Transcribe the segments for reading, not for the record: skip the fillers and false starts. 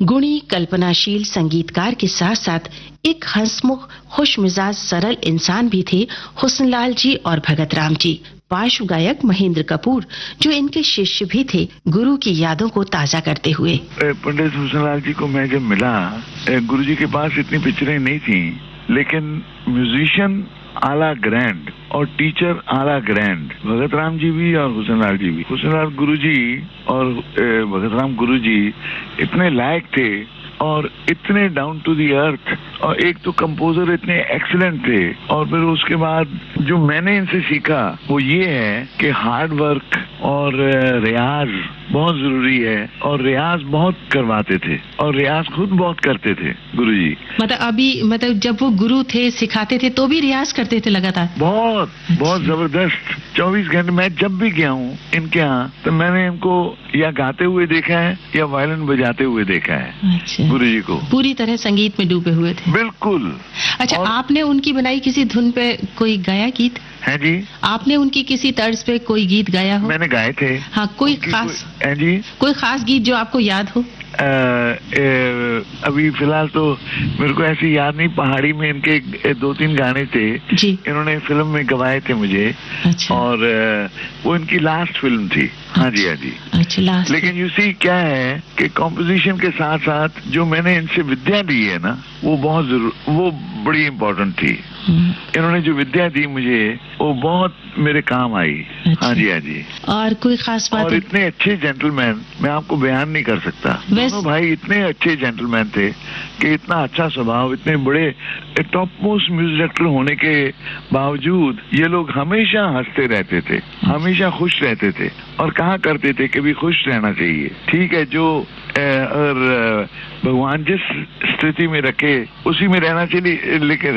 गुणी कल्पनाशील संगीतकार के साथ साथ एक हंसमुख खुशमिजाज सरल इंसान भी थे हुस्नलाल जी और भगत राम जी। पार्श्व गायक महेंद्र कपूर जो इनके शिष्य भी थे, गुरु की यादों को ताजा करते हुए। पंडित हुस्नलाल जी को मैं जब मिला, गुरु जी के पास इतनी पिक्चरें नहीं थी, लेकिन म्यूजिशियन आला ग्रैंड और टीचर आला ग्रैंड, भगत राम जी भी और हुस्नलाल जी भी। हुस्नलाल गुरु जी और भगत राम गुरु जी इतने लायक थे और इतने डाउन टू दी अर्थ, और एक तो कंपोजर इतने एक्सीलेंट थे। और फिर उसके बाद जो मैंने इनसे सीखा वो ये है कि हार्ड वर्क और रियाज बहुत जरूरी है, और रियाज बहुत करवाते थे और रियाज खुद बहुत करते थे गुरुजी। मतलब जब वो गुरु थे, सिखाते थे तो भी रियाज करते थे लगातार? बहुत जबरदस्त। 24 घंटे। मैं जब भी गया हूँ इनके यहाँ तो मैंने इनको या गाते हुए देखा है या वायलिन बजाते हुए देखा है। अच्छा। गुरुजी को पूरी तरह संगीत में डूबे हुए थे। बिल्कुल। अच्छा, आपने उनकी बनाई किसी धुन पे कोई गाया गीत? है जी। आपने उनकी किसी तर्ज पे कोई गीत गाया हो? मैंने गाए थे। हाँ, कोई खास? है जी। कोई खास गीत जो आपको याद हो? अभी फिलहाल तो मेरे को ऐसी याद नहीं। पहाड़ी में इनके 2-3 गाने थे जी। इन्होंने फिल्म में गवाए थे मुझे। अच्छा। और वो इनकी लास्ट फिल्म थी। हाँ जी, हाँ जी। अच्छा, लास्ट। लेकिन यू सी क्या है कि कॉम्पोजिशन के साथ साथ जो मैंने इनसे विद्या ली है ना, वो बड़ी इम्पोर्टेंट थी। इन्होंने जो विद्या दी मुझे वो बहुत मेरे काम आई। अच्छा। हाँ जी, हाँ जी। और कोई खास बात? और इतने अच्छे जेंटलमैन, मैं आपको बयान नहीं कर सकता। दोनों भाई इतने अच्छे जेंटलमैन थे कि इतना अच्छा स्वभाव, इतने बड़े टॉप मोस्ट म्यूजिक डायरेक्टर होने के बावजूद ये लोग हमेशा हंसते रहते थे, हमेशा खुश रहते थे। और कहा करते थे कि भी खुश रहना चाहिए। ठीक है, जो अगर भगवान जिस स्थिति में रखे उसी में रहना चाहिए,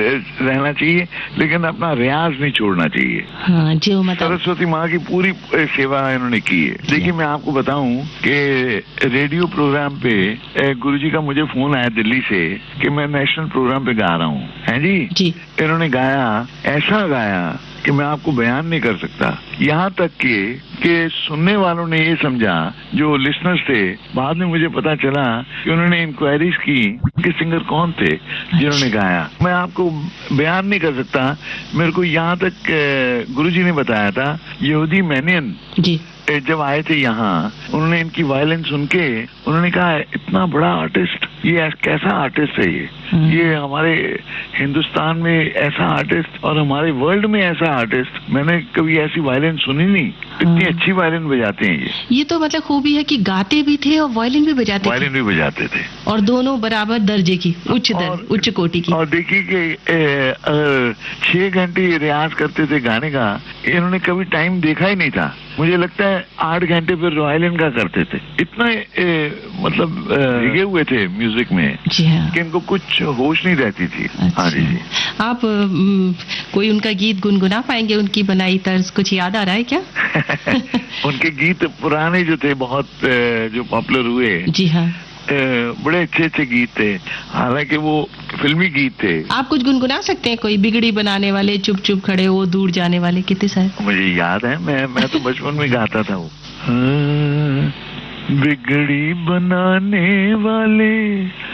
लेकिन अपना रियाज नहीं छोड़ना चाहिए। हाँ, जो मतलब सरस्वती माँ की पूरी सेवा इन्होंने की है। देखिए, मैं आपको बताऊं कि रेडियो प्रोग्राम पे गुरुजी का मुझे फोन आया दिल्ली से कि मैं नेशनल प्रोग्राम पे गा रहा हूँ। है जी। इन्होंने गाया, ऐसा गाया कि मैं आपको बयान नहीं कर सकता। यहाँ तक कि सुनने वालों ने ये समझा, जो लिसनर्स थे, बाद में मुझे पता चला कि उन्होंने इंक्वायरीज की कि सिंगर कौन थे जिन्होंने गाया। मैं आपको बयान नहीं कर सकता। मेरे को यहाँ तक गुरुजी ने बताया था, यहूदी मैनियन जी जब आए थे यहाँ, उन्होंने इनकी वायलिन सुन के उन्होंने कहा, इतना बड़ा आर्टिस्ट, ये कैसा आर्टिस्ट है ये हमारे हिंदुस्तान में ऐसा आर्टिस्ट और हमारे वर्ल्ड में ऐसा आर्टिस्ट मैंने कभी ऐसी वायलिन सुनी नहीं। इतनी अच्छी वायलिन बजाते हैं ये तो मतलब खूबी है कि गाते भी थे और वायलिन भी बजाते थे। और दोनों बराबर दर्जे की, उच्च कोटि की। और देखिए कि 6 घंटे रियाज करते थे गाने का, इन्होंने कभी टाइम देखा ही नहीं था। मुझे लगता है 8 घंटे फिर वायलिन का करते थे। इतना मतलब लगे हुए थे म्यूजिक में कि इनको कुछ होश नहीं रहती थी। अच्छा। हाँ जी। आप कोई उनका गीत गुनगुना पाएंगे? उनकी बनाई तर्ज कुछ याद आ रहा है क्या? उनके गीत पुराने जो थे, बहुत जो पॉपुलर हुए। जी हाँ। बड़े अच्छे गीत थे, हालांकि वो फिल्मी गीत थे। आप कुछ गुनगुना सकते हैं? कोई बिगड़ी बनाने वाले, चुप चुप खड़े हो, दूर जाने वाले, कितने सारे मुझे याद है। मैं तो बचपन में गाता था वो। बिगड़ी बनाने वाले